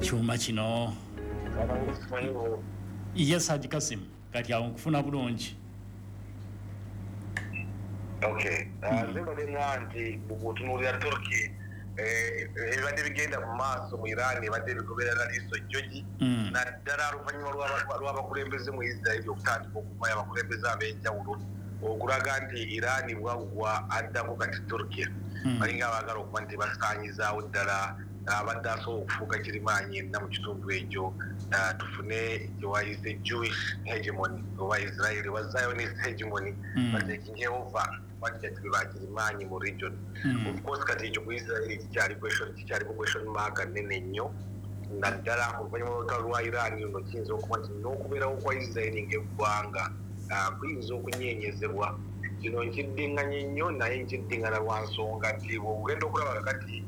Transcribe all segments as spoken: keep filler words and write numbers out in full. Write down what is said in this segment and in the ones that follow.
kyuma kino yes Haji Kasim kati awo nkufuna bulungi. Okay nzino lenganti bukutunulya Turkey eh ebadde bigenda mu maaso mu Iran ebadde bigobera na liso George na ddala oluvannyuma lw'abakulembeze mu Israel okutandika okumanya abakulembeze ab'enjawulo okulaga nti Iran bwagwa addako kati Turkey balinga abaagala okuba nti basaanyizaawo ddala abadde asobola okufuuka kirimaanyi yenna mu kitundu ekyo tufune gyewayize Jewish hegemony oba Israel oba Zionist hegemony taking over budget bakirimaanyi mu region. Of course kati ekyo ku Israel kikyali question kikyali question mark nene nnyo naddala oluvannyuma lw'olutalo lwa Iran luno kiyinza okuba nti n'okubeerawo kwa Israel ng'eggwanga kuyinza okunyeenyezebwa. Kino nkiddiŋŋanye nnyo naye nkiddiŋŋana lwa nsonga nti bw'ogenda okulaba kakati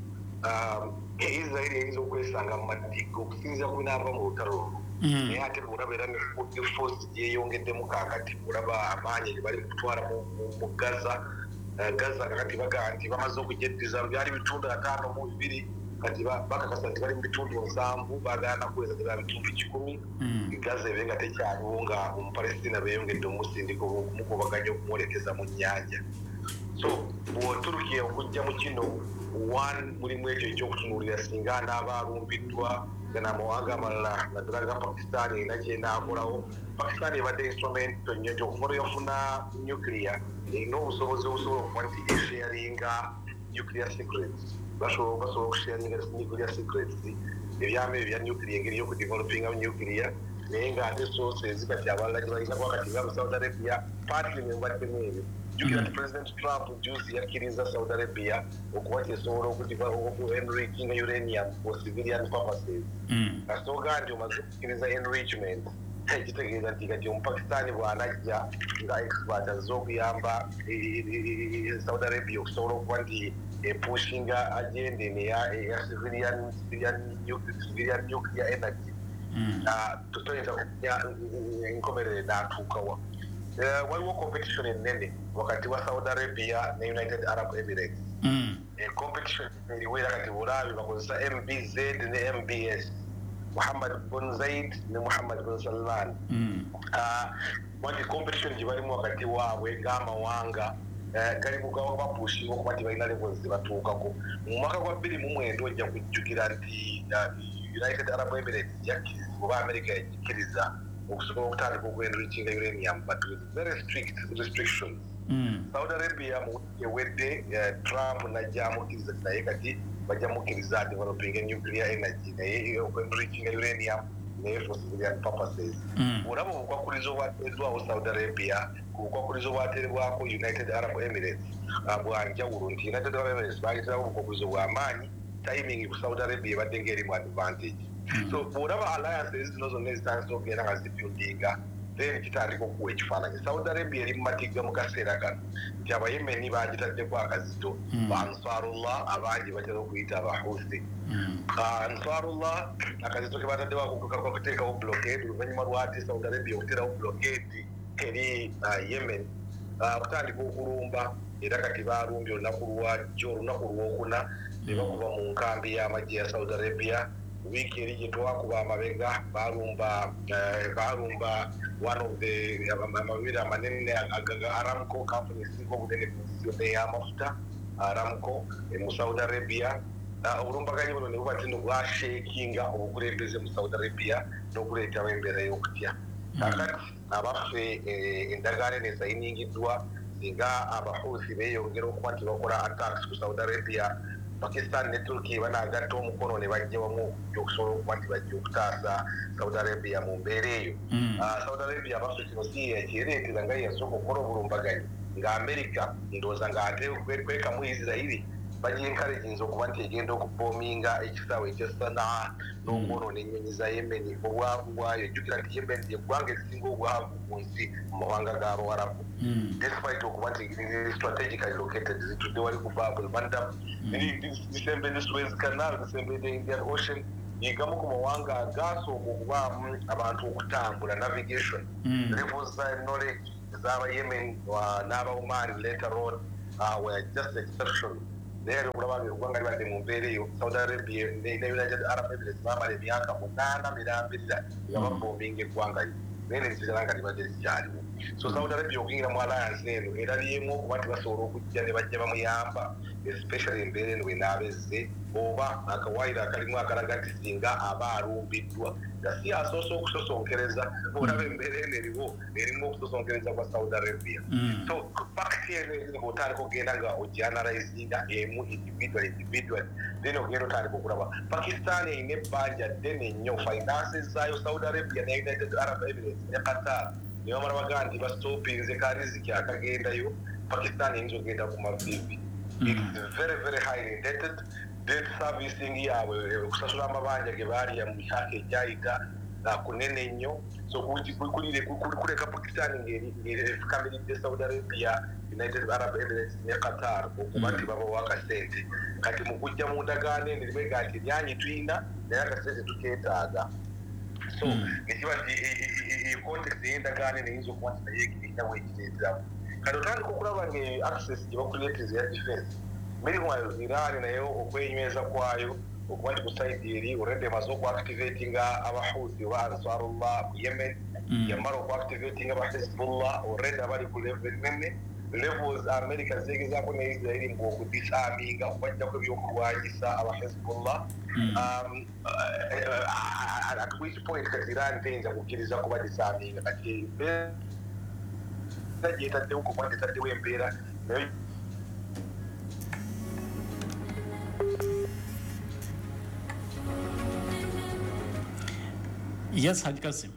Israel eyinza okwesanga mu matigga okusinziira ku binaava mu lutalo olwo. Naye ate bw'olaba era ne force gyeyongeddemu kaakati bw'olaba amaanyi ge bali kutwala mu Gaza. Gaza kakati bagaa nti bamaze okugyeddiza byali bitundu ataano mu bibiri kati bakakasa nti bali mu bitundu nsanvu baagaana kuweza tebya bitundu kikumi. Gaza ebe nga tekyaliwo nga omupalestina beeyongedde omusindika okumukubaganya okumwolekeza mu nnyanja. So bw'oturukiya okujja mu kino one mulimu ekyo ekyokutunuulira singa anaaba alumbiddwa n'amawanga amalala naddala ga Pakistan erina kyenaakolawo. Pakistan ebadde instrumento nnyo nti okuva lweyafuna nuclear erina obusobozi obusobola okuba nti esharinga nuclear secrets basobola okusharinga nuclear secrets ebyama ebya nuclear engeri y'okudevelopinga nuclear naye ng'ate sources kati abalala gye balina kwakati nga mu Saudi Arabia partly mwebaddemu ebyo. Jukira nti President Trump juzi yakkiriza Saudi Arabia okuba tesobola okuenriching uranium for civilian purposes. Kasooga nti omaze okukkiriza enrichment kitegeeza nti kati omupakistani bw'anajja nga expert azze okuyamba Saudi Arabia okusobola okuba nti epushinga agenda eno eya civilian civilian nuclear energy tutoyinza kumanya enkomerere n'atuukawa. Waliwo competition ennene wakati wa Saudi Arabia ne United Arab Emirates. Competition eriwo era kati bw'olaba bakozesa M B Z ne M B S, Muhammad bin Zayed ne Muhammad bin Salman. Wanti competition gye balimu wakati waabwe ng'amawanga gali mugawo bapushinga okuba nti balina levels ze batuukako. Mu mwaka gwa bbiri mu mwenda ojja kujjukira nti United Arab Emirates yakkiriza oba America yakkiriza okusobola okutandika okwenrichinga uranium but with very strict restrictions. Saudi Arabia mu wiki ewedde Trump najja amukkiriza naye kati bajja mukkiriza developing a nuclear energy naye okwenrichinga uranium naye for civilian purposes. Olaba obukwakulizo obwateereddwawo Saudi Arabia ku bukwakulizo obwateerebwako United Arab Emirates bwanjawulo nti United Arab Emirates baayitirawo obukwakulizo bw'amaanyi timing ku Saudi Arabia ebadde ng'erimu advantage. So bw'olaba alliances zino zonna ezitandise okugenda nga zibuildinga then kitandika okuwa ekifaananyi. Saudi Arabia eri mu matigga mu kaseera kano nti abayemeni bagitaddeko akazito ba Ansarullah abangi batera okuyita abahuthi. Ansarullah akazito ke bataddeko okuteekawo blockade oluvannyuma lwati Saudi Arabia okuterawo blockade eri Yemen okutandika okulumba era kati baalumbye olunaku lwajjo olunaku lwokuna ne bakuba mu nkambi y'amagye ya Saudi Arabia. Wiki eri gye twakuba amabega balumba balumba one of the amabiri amanene agaga Aramco company singo budene position y'amafuta Aramco mu Saudi Arabia. Obulumbaganyi buno ne bubatindo bwa shakinga obukulembeze mu Saudi Arabia n'okuleetawo embeera y'okutya. Kakati abaffe endagaano eno esayiningidwa singa abahuthi beeyongera okuba nti bakola attacks ku Saudi Arabia, Pakistan ne Turkey banagatta omukono ne bajja wamu okusobola okuba nti bajja okutaasa Saudi Arabia mu mbeera eyo. Saudi Arabia abaffe kino si ekireetera nga yasooka okukola obulumbaganyi nga America ndowooza ng'ate kwekamu Israel bagyenkalejinza okuba nti egenda okuboominga ekisaawe ekya Sanaa n'okwonoona ennyonyi za Yemen obwavu bwayo. Jjukira nti Yemen yeggwanga erisinga obwavu ku nsi mu mawanga g'Abawarabu. Despite okuba nti strategically located zitudde wali ku Bab el-Mandab disembedde Suez Canal disembedde Indian Ocean yegamu ku mawanga agaasooka okubaamu abantu okutambula navigation levels za knowledge z'aba Yemen n'aba Oman later on were just exceptional. lero kulabanga eggwanga libadde mu mbeera eyo Saudi Arabia ne United Arab Emirates bamala emyaka munaana mirambirira nga babombinga eggwanga lyo naye nekisigala nga libadde likyaliwo. So Saudi Arabia okuyingira mu alliance eno erabyemu okuba nti basobola okujja ne bajja bamuyamba especially embeera eno bwenaaba ezze oba akawaayiro akalimu akalaga nti singa aba alumbiddwa nga si asoose okusosonkereza olaba embeera eno eriwo erimu okusosonkereza kwa Saudi Arabia. So pakiti eno eri ng'otandika okugenda nga ogyanalyzinga emu individual individual then ogenda otandika okulaba Pakistan erina ebbanja ddene nnyo finances zaayo Saudi Arabia ne United Arab Emirates ne Qatar ne bamala bagaa nti bastopinze kariziki akagendayo Pakistan eyinza okugenda ku mavivi. It's very very highly indebted. Debt servicing yaabwe okusasula amabanja ge baaliya mu myaka egyayita kunene nnyo. So kuleka Pakistan ng'efukamiridde Saudi Arabia, United Arab Emirates ne Qatar okuba nti babawo akasente. Kati mu kujja mu ndagaano eno libega nti ennyanyi tuyina naye akasente tukeetaaga. So nekiba nti context y'endagaano eno eyinza okuba nti naye erina weekireeteramu. Kati otandika okulaba nga-access gye bakuleeteza ya defense meanwhile Iran nayo okwenyweza kwayo okuba nti ku side eri already emaze okuactivatinga abahouthi wa Ansarullah mu Yemen yamala okuactivatinga aba Hezbollah already abali ku level nene levels America zegezaako ne Israel mbu okudisarminga okubajjako ebyokulwanyisa aba Hezbollah. At which point kati Iran teyinza kukkiriza kuba disarminga kati gyetaddewo kuba nti etaddewo embeera nayo Yes, Haji Kasim.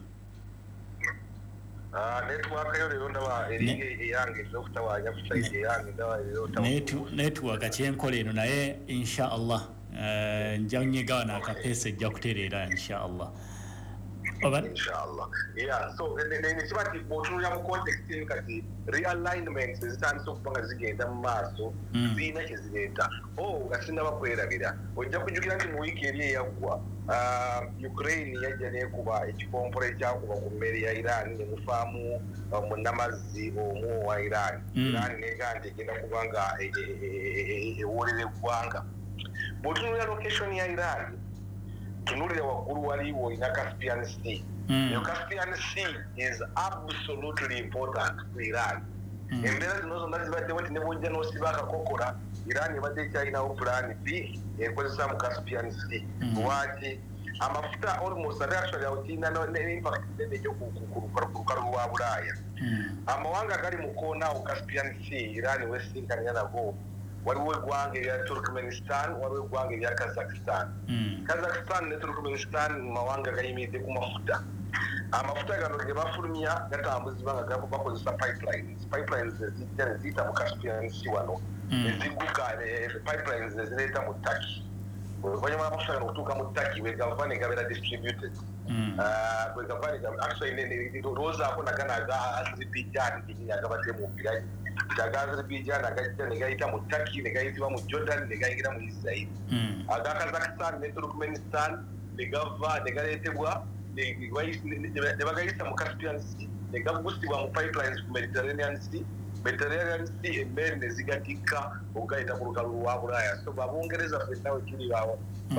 Ah, network yo lero ndaba eringe eyange okutawanya kuside eyange ndaba lero tawo. Network kyenkola eno naye insha Allah nja nyegawa n'akapeesa ejja kutereera insha Allah. Inshallah. Yeah, so nekiba nti bw'otunulira mu context eyo kati realignments ezitandise okuba nga zigenda mu maaso zirina kye zireeta. Oh, nga sinaba kwerabira ojja kujjukira nti mu wiiki eri eyaggwa Ukraine yajja neekuba ekikompolo ekyakuba ku mmere ya Iran ne mufaamu munnamazzi omu owa Iran. Iran neegaa nti egenda kuba nga ewoolera eggwanga. Bw'otunulira location ya Iran tunulira waggulu waliwo ina Caspian Sea. The Caspian Sea is absolutely important to Iran. Embeera zino zonna zibaddewo nti ne bwojja n'osiba akakokola Iran ebadde ekyalinawo plan B ekozesa mu Caspian Sea. Lwaki amafuta almost ate actually awukiina n'impact nene nnyo ku lukalu lwa Bulaaya. Amawanga gali mu koona awo Caspian Sea Iran wesinkanya nago waliwo eggwanga erya Turkmenistan, waliwo eggwanga erya Kazakhstan. Kazakhstan ne Turkmenistan mawanga gayimiridde ku mafuta. Amafuta gano ge bafulumya gatambuzibwa nga bakozesa pipelines. Pipelines ezijja ne ziyita mu Caspian Sea wano. Ezigguka pipelines ezireeta mu Turkey. Oluvannyuma amafuta gano okutuuka mu Turkey bwe gava ne gabeera distributed. Bwe gava ne actually olowoozaako nagano aga Azerbaijan gennyini agabadde mu mpirayi. Aga Azerbaijan agajja ne gayita mu Turkey ne gayitibwa mu Jordan ne gayingira mu Israel. Aga Kazakhstan ne Turkmenistan ne gava ne galeetebwa ne bagayisa mu Caspian Sea ne gabusibwa mu pipelines ku Mediterranean Sea. Mediterranean Sea emmeeri ne zigatikka okugayita ku lukalu lwa Bulaaya. So Babungereza ffenna we tuli bawo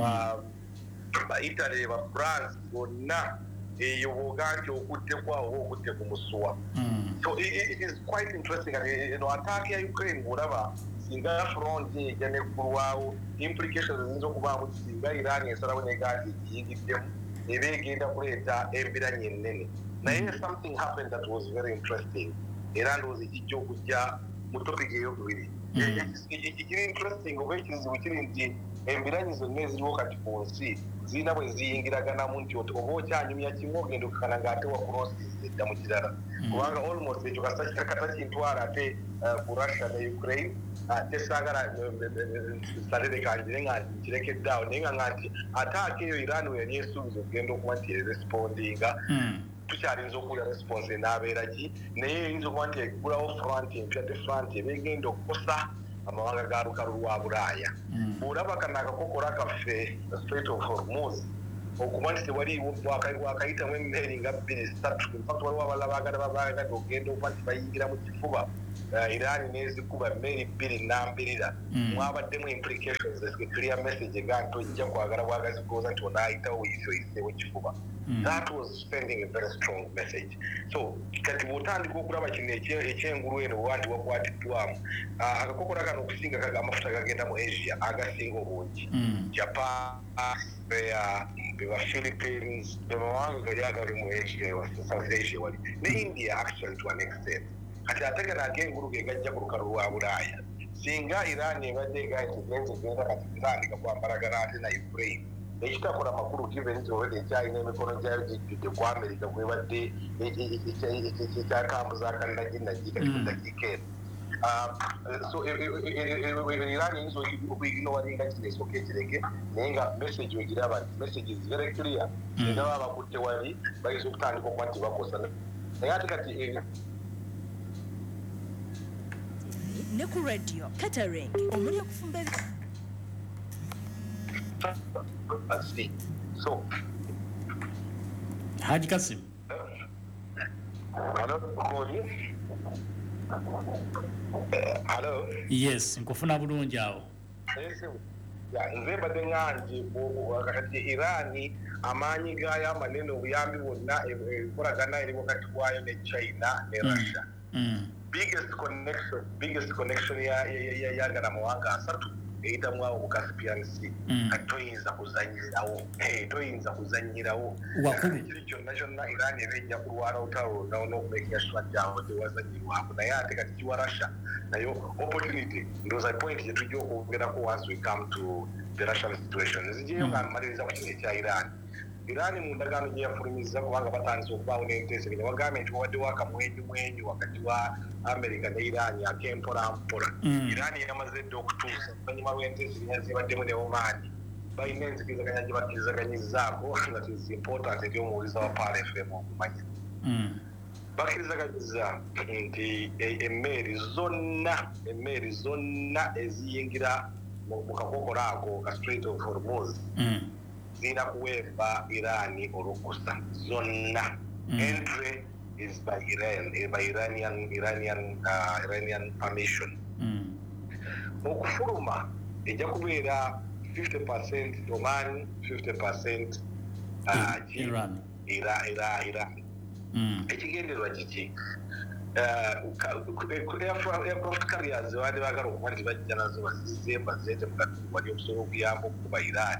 ba Italy ba France bonna eyo bwoga nti okutteko oba okutte ku musuwa. So it is quite interesting. Eno attack ya Ukraine bw'olaba singa front ejja neggulwawo implications eziyinza okubaamu singa Iran esalawo negaa nti egiyigiddemu eba egenda kuleeta embiranyi ennene. Naye something happened that was very interesting era ndowooza ekijja okujja mu topic ey'okubiri. Ekiri interesting oba ekizibu kiri nti embiranyi zonna eziriwo kati ku nsi zirina bwe ziyingiraganamu nti oba okyanyumya kimu ogenda okukana ng'ate wakulosinze edda mu kirala. Kubanga almost ekyo kata kintwala ate ku Russia ne Ukraine tesaagala salere kanjire nga nkirekedde awo naye nga nga nti attack eyo Iran we yali esuubiza okugenda okuba nti erespondinga tukyalinza okuwulira response enaabeera ki naye eyinza okuba nti eggulawo front empya te front eba egenda okukosa amawanga ga lukalu lwa Bulaaya. Bw'olaba kano akakokola kaffe Strait of Hormuz okuba nti tewaliiwo bwakayitamu emmeeri nga bbiri ssatu infact waliwo abalala baagala babaagadde okugenda okuba nti bayingira mu kifuba Iran nezikuba mmeri bbiri nambirira mwabaddemu implications clear message eganto ojja kwagala bwagazi kuoza nti onaayitawo wiiso yiseewo kifuba. That was sending a very strong message. So kati bw'otandika okulaba kino ekyengulu eno wanti wakwatiddwamu akakokola kano okusinga kaga amafuta gagenda mu Asia agasinga obungi. Japan, Korea, beba Philippines, beba wangu gali agali mu Asia, South Asia wali. Ne India actually to an extent. Kati ate gano ag'engulu ge gajja ku lukalu lwa Bulaaya. Singa Iran ebadde egaiti genze genda kati zitandika kwambalagana ate na Ukraine. Ekitakola makulu given nti obadde ekyalina emikono gyayo gijjudde ku Amerika kwebadde ekyakambuza akalinaginagi kati ku dakiika eno. So Iran yinza okuyiginowalinga kino esooka ekireke naye nga message wegiraba nti message is very clear era baba bakutte wali bayinza okutandika okuba nti bakosa naye ate kati ne ku radio catering omuli okufumba so Haji Kasim. Hello, hello. Yes, nkufuna bulungi awo. Nze mbadde nganji kati Irani amaanyi gaayo amanene obuyambi bwonna enkolagana eri wakati waayo ne China ne Russia. Biggest connection, biggest connection ya ya ya gana mawanga asatu eyitamu awo mu Caspian Sea. Kati toyinza kuzanyirawo. Eh, toyinza kuzanyirawo. Wakulu. Ekiri kyonna kyonna Iran ebejja kulwana olutalo n'okumakinga sure gyawo tewazanyirwako naye ate kati kiwa Russia nayo opportunity ndowooza point gye tujja okwogerako once we come to the Russian situation. Nzijeyo nga mmaliriza ku kino ekya Iran. Iran mu ndagaano gye yafulumiza kubanga batandise okubaawo n'enteeseganya wagambye nti wawaddewo akamwenyumwenyu wakati wa America ne Iran akempolampola. Iran yamaze dde okutuusa oluvannyuma lw'enteeseganya zibaddemu ne Oman balina enzikizaganya gye bakkirizaganyizzaako nga is important eri omuwuliza wa P A R F M okumanya. Bakkirizaganyizza nti emmeeri zonna emmeeri zonna eziyingira mu kakokola ako ka Strait of Hormuz zina kuweebwa Iran olukusa zonna. Entry is by Iran, by Iranian Iranian uh, Iranian permission. Okufuluma ejja kubeera fifty percent Oman, fifty percent uh, Iran. Ira ira Iran. Ekigendererwa kiki? Aircraft carriers baali baagala okuba nti bajja nazo bazizze bazeete mu katundu wali okusobola okuyamba okukuba Iran.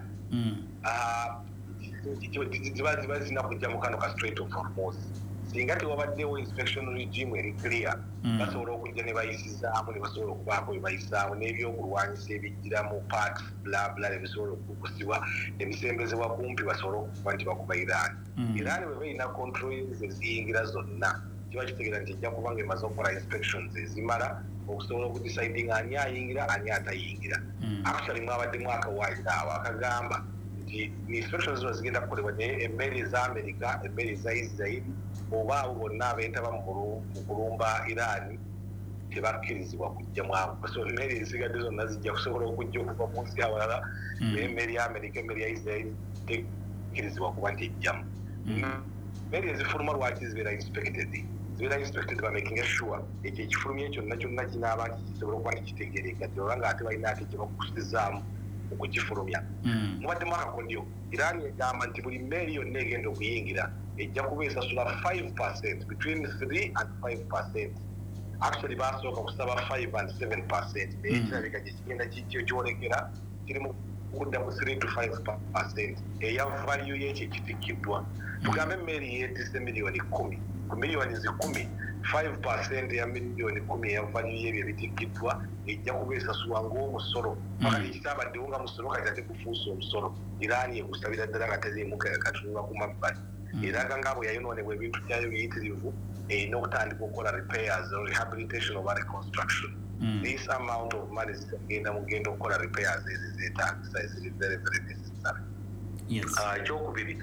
Ziba ziba zina kujja mu kano ka Strait of Hormuz. Singa tewabaddewo inspection regime eri clear basobola okujja ne bayisizaamu ne basobola okubaako bye bayisaamu n'ebyokulwanyisa ebijjiramu parts bla bla ebisobola okukusibwa emisembezebwa kumpi basobola okuba nti bakuba Iran. Iran bwe balina controls eziyingira zonna kiba kitegeeza nti ejja kuba nga emaze okukola inspections ezimala okusobola okudeciding ani ayingira ani atayingira. Actually mwabaddemu akawaayiro awo akagamba nti inspections zino zigenda kukolebwa naye emmeri eza America emmeri eza Israel oba abo bonna abeetaba mu kulumba Iran tebakkirizibwa kujjamu abo. So emmeri ezigadde zonna zijja kusobola okujja okuva mu nsi awalala naye emmeri ya America emmeri ya Israel tekkirizibwa kuba nti ejjamu. Emmeri ezifuluma lwaki zibeera inspected zibeera inspected by making sure ekyo ekifulumya kyonna kyonna kinaaba nti kisobola okuba tikitegeereka oba nga ate balina ate kye bakusizaamu okukifulumya. Mubaddemu akakodyo Iran egamba nti buli mmeeri yonna egenda okuyingira ejja kuba esasula five percent between three and five percent. Actually basooka kusaba five and seven percent naye kirabika gye kigenda kijjo kyolekera kiri mu kudda mu three to five percent eya value y'ekyo ekitikiddwa. Tugambe emmeeri yeetisse miliyoni kumi ku miliyoni zikumi five percent ya miliyoni kumi ya value y'ebyo ebitikiddwa ejja kuba esasulwa ng'omusolo pakati kitabaddewo nga musolo kati ate kufuusa omusolo. Iran ekusabira ddala nga teriimu katunula ku mabbali eraga nga bwe yayonoonebwa ebintu byayo biyitirivu erina okutandika okukola repairs or rehabilitation oba reconstruction. This amount of money zitagenda mugenda okukola repairs ezo zeetaagisa eziri very very necessary. Ekyokubiri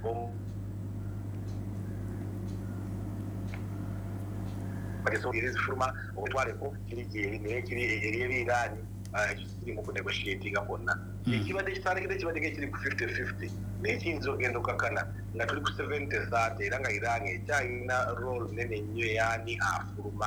ezifuluma obutwaleko kiri gyeri naye kiri eri eri Iran ekiri mu kunegotiatinga kwonna. Ekibadde kitandikidde ekibadde ekiri ku fifty fifty naye kiyinza okugenda okukakana nga tuli ku seventy thirty era nga Iran ekyalina role nene nnyo eyani afuluma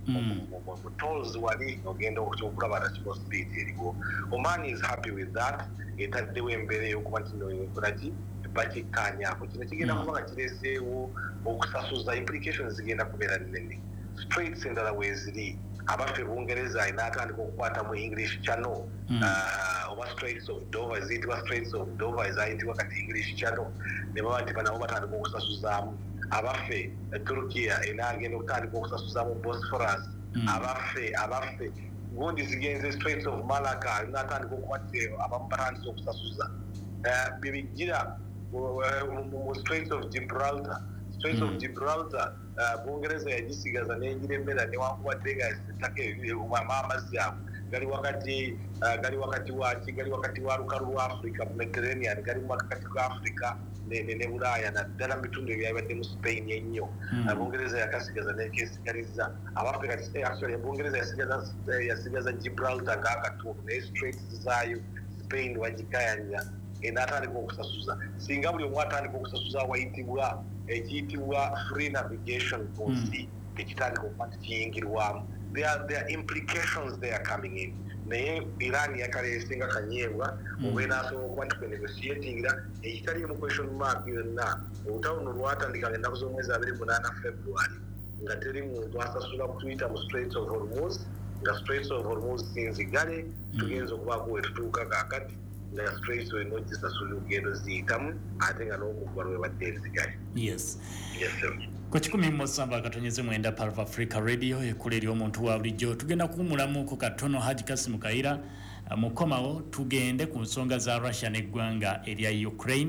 mu tolls wali ogenda okulaba national speed eriwo. Oman is happy with that. Etaddewo embeera y'okuba kino ekolaki bakikkaanyaako. Kino kigenda kuba nga kireeseewo okusasuza, implications zigenda kubeera nnene. Straits endala weeziri abaffe Bungereza alina atandika okukwata mu English Channel oba Straits of Dover, eziyitibwa Straits of Dover ezayitibwa kati English Channel, ne baba nti banabo batandika okusasuzaamu. Abaffe Turkiya era agenda okutandika okusasuzaamu Bosphorus. Abaffe abaffe gundi zigenze Straits of Malacca alina atandika okukwata abamu batandika okusasuza. Bibigira mu Straits of Gibraltar. Straits of Gibraltar Bungereza yagisigaza n'egiremera newankubadde nga ettaka amazzi ago gali wakati gali wakati waki gali wakati wa lukalu lwa Africa Mediterranean, gali wakati wa Africa ne Bulaaya naddala mu bitundu ebyabadde mu Spain ennyo. Bungereza yakasigaza n'ekesigaliza abaffe kati actually Bungereza yasigaza yasigaza Gibraltar ng'akatundu naye Straits zaayo Spain wagikayanya enatandika okusasuza. Singa buli omu atandika okusasuza wayitibwa ekiyitibwa free navigation ku nsi ekitandika okuba nti kiyingirwamu. There are, there are implications they are coming in. Naye Iran yakaleese nga kanyeebwa oba enaasobola okuba nti kwenegotiatingira ekitali mu question mark yonna. Olutawuno lwatandika ng'ennaku z'omwezi abiri munaana February nga teri muntu asasula kutuyita mu Straits of Hormuz, nga Straits of Hormuz sinzigale tugenza okubaako we tutuuka kaakati nga Straits olina ogisasula olugendo ziyitamu ate nga n'okugwa lwe badde enzigale. Yes. Yes, sir. Kwa kikumi Mosamba katonyeze mwenda Palva Africa Radio ekule eri omuntu wa bulijjo tugenda kuwumulamuko katono Haji Kasimu Kaira mukomawo tugende ku nsonga za Russia n'eggwanga erya Ukraine.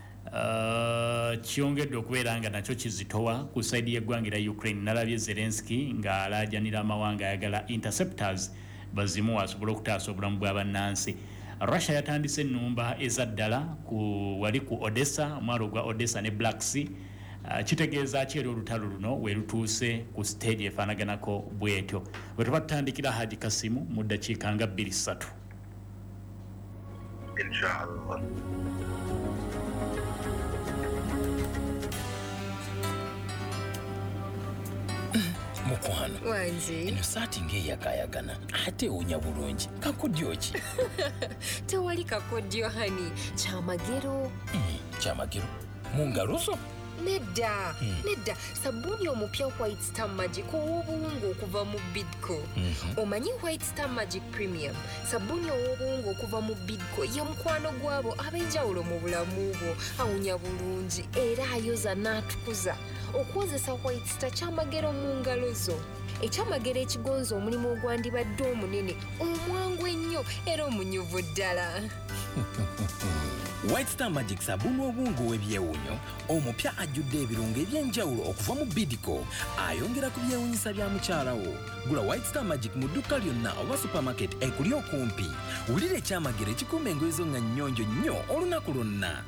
Uh, kyongedde okubeera nga nakyo kizitowa ku side y'eggwanga erya Ukraine. Nalabye Zelensky nga alaajanira amawanga ayagala interceptors bazimu asobola okutaasa obulamu bw'abannansi. Russia yatandise ennumba ezaddala ku wali ku Odessa, omwalo gwa Odessa ne Black Sea. Uh, kitegeeza ki eri olutalo luno we lutuuse ku stage efaanaganako bwetyo. Bwe tuba tutandikira Haji Kasimu mu ddakiika nga bbiri ssatu. Inshallah. Mukwano wanzi ino saati ng'eyakayagana ate ewunya bulungi kakodyo ki? tewali kakodyo hani kyamagero. Mm, kyamagero mu ngalo zo? Nedda mm. nedda sabuni omupya White Star Magic ow'obuwungu okuva mu Bidco. Mm-hmm. Omanyi White Star Magic Premium sabuni ow'obuwungu okuva mu Bidco ye mukwano gwabo ab'enjawulo mu bulamu bwo, awunya bulungi era ayoza n'atukuza. Okukozesa White Star kyamagero mu ngalo zo. Ekyamagero ekigonza omulimu ogwandibadde omunene omwangu ennyo era omunyuvu ddala. White Star Magic sabuni obungu w'ebyewunyo omupya ajjudde ebirungo eby'enjawulo okuva mu Bidco ayongera ku byewunyisa bya mukyala wo. Gula White Star Magic mu dduuka lyonna oba supermarket ekuli okumpi. Wulira ekyamagero ekikuuma engoye zo nga nnyonjo nnyo olunaku lwonna.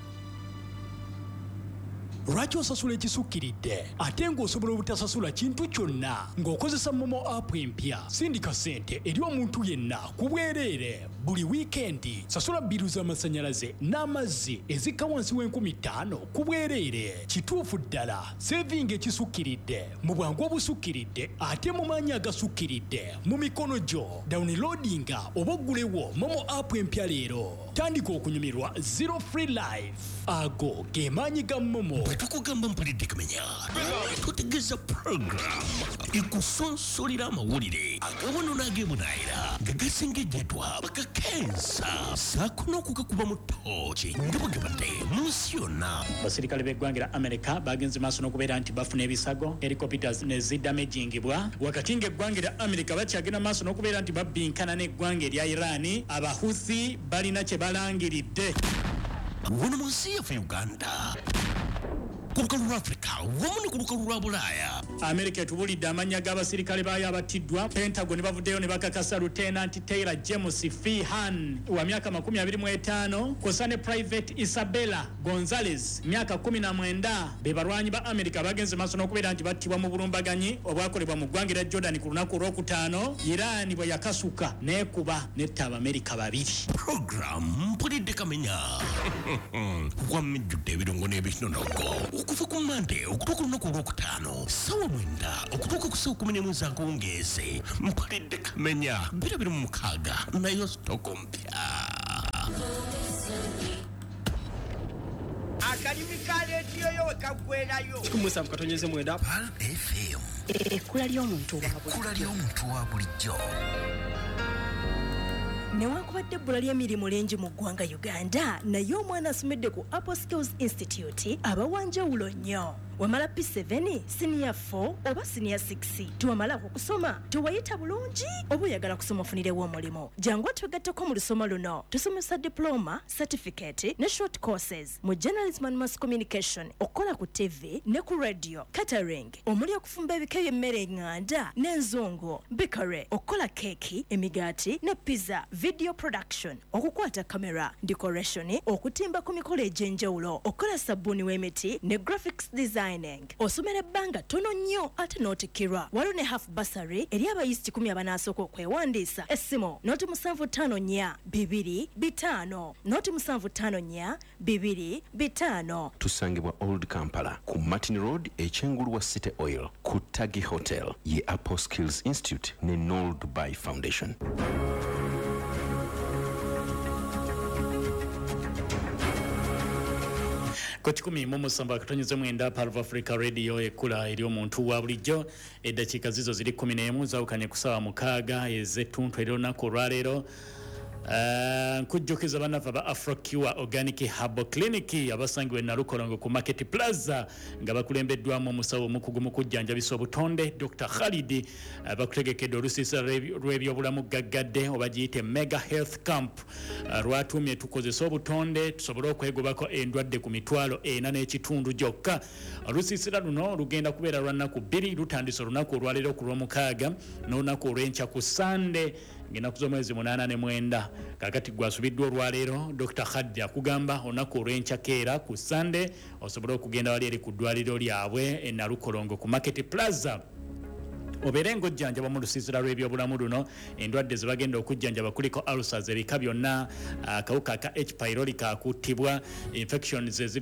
Lwaki osasula ekisukkiridde ate ng'osobola obutasasula kintu kyonna ng'okozesa Momo app empya? Sindika ssente eri omuntu yenna ku bwereere buli wiikendi. Sasula bbiru z'amasannyalaze n'amazzi ezikka wansi w'enkumi ttaano ku bwereere. Kituufu ddala sevinga ekisukkiridde mu bwangu obusukkiridde ate mu maanyi agasukkiridde mu mikono gyo. Downloadinga oba oggulewo Momo app empya leero. Tandika okunyumirwa Zero Free Life. Ago ge maanyi ga Momo. Tukugamba mpulidde kumenya tutegeeza program ekusonsolera amawulire agawono n'ageemunaayira nga gasengejjatwa bakakensa saako n'okugakuba mu ttooki nga bwegebadde mu nsi yonna. Basirikale b'eggwanga lya America bagenze maaso n'okubeera nti bafuna ebisago helicopters ne ziddamagingibwa wakati ng'eggwanga lya America bakyagenda maaso n'okubeera nti babbinkana n'eggwanga erya Iran. Abahuthi balina kye balangiridde wano mu nsi yaffe Uganda ku lukalu lwa Africa wamu ne ku lukalu lwa Bulaaya. America etubulidde amannya g'abasirikale baayo abatiddwa. Pentagon bavuddeyo ne bakakasa Lieutenant Taylor James Feehan wa myaka makumi abiri mu etaano kw'ossa ne Private Isabella Gonzalez myaka kumi na mwenda be balwanyi ba America bagenze maaso n'okubeera nti battibwa mu bulumbaganyi obwakolebwa mu ggwanga erya Jordan ku lunaku olwokutaano. Iran bwe yakasuka n'ekuba netta Abamerica babiri. Program mpulidde kamenya wamijjudde ebirungo n'ebinonogo okuva ku Monday okutuuka ku lunaku olwokutaano ssaawa mwenda okutuuka ku ssaawa kkumi n'emu ez'akawungeezi mpulidde kamenya bbiri abiri mu mukaaga nayo sitoko mpya. Akalimi ka leediyo yo wekagwerayo kumusa mukatonyeze mwenda Pal F M ekkula ly'omuntu ekkula ly'omuntu wa bulijjo. newankubadde ebbula ly'emirimu lingi mu ggwanga Uganda naye omwana asomedde ku Apple Skills Institute abawanjawulo nnyo. Wamala P seven, Senior four oba Senior six tiwamalako kusoma tewayita bulungi oba oyagala kusoma ofunirewo omulimu jangu twegatteko mu lusoma luno tusomesa diploma, certificate ne short courses mu journalism and mass communication okola ku T V ne ku radio, catering omuli okufumba ebika by'emmere eŋŋanda n'enzungu, bakery okola keki, emigaati ne pizza, video production okukwata camera, decoration okutimba ku mikolo egy'enjawulo okola sabbuuni w'emiti ne graphics design. Osomera ebbanga tono nnyo ate n'otikirwa waliwo ne half bursary eri abayizi kikumi abanasooka okwewandiisa. Essimu noti musanvu ttaano nnya bibiri bitaano noti musanvu ttaano nnya bibiri bitaano. Tusangibwa Old Kampala ku Martin Road ekyengulu wa City Oil ku Tagi Hotel ye Apple Skills Institute ne Noel Dubai Foundation. Kochikumi mumu samba katonyeze mwenda Palva Africa Radio ekula eri omuntu wa bulijjo eddakiika zizo ziri kumi n'emu zawukanye ku ssaawa mukaaga ez'ettuntu eri olunaku olwaleero. Uh, nkujjukiza banafa ba Afrocure Organic Herbal Clinic abasangiwe na Lukolongo ku Market Plaza nga bakulembeddwamu omusawo omukugu mu kujjanjabisa obutonde Doctor Khalid uh, bakutegekedde olusiisira lw'ebyobulamu gaggadde oba giyite Mega Health Camp uh, lwatumye tukozesa obutonde tusobole okwegobako endwadde ku mitwalo ena n'ekitundu gyokka. Olusiisira luno lugenda kubeera lwa nnaku bbiri lutandise olunaku olwaleero ku lw'omukaaga n'olunaku olw'enkya ku Sande ng'ennaku z'omwezi munaana ne mwenda. Kakati gwasubiddwa olwaleero Doctor Khalid akugamba olunaku olw'enkyakeera ku Sande osobole okugenda wali eri ku ddwaliro lyabwe e Nalukolongo ku Market Plaza obeere ng'ojjanjaba mu lusiisira lw'ebyobulamu luno. Endwadde ze bagenda okujjanjaba kuliko ulcers, ebika byonna, akawuka ka H. pylori kakuttibwa, infections